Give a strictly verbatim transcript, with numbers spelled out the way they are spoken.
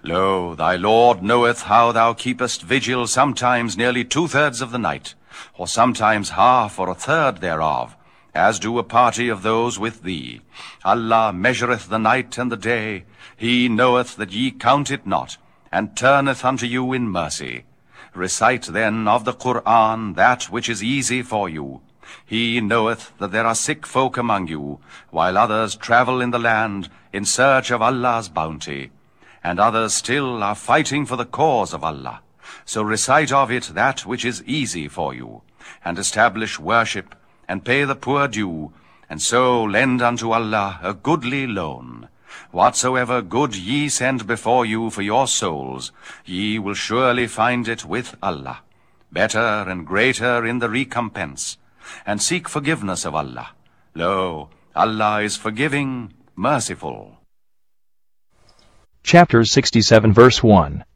Lo, thy Lord knoweth how thou keepest vigil sometimes nearly two-thirds of the night, or sometimes half or a third thereof, as do a party of those with thee. Allah measureth the night and the day. He knoweth that ye count it not, and turneth unto you in mercy. Recite then of the Qur'an that which is easy for you. He knoweth that there are sick folk among you, while others travel in the land in search of Allah's bounty, and others still are fighting for the cause of Allah. So recite of it that which is easy for you, and establish worship, and pay the poor due, and so lend unto Allah a goodly loan. Whatsoever good ye send before you for your souls, ye will surely find it with Allah, better and greater in the recompense. And seek forgiveness of Allah. Lo, Allah is forgiving, merciful. Chapter sixty-seven, verse one.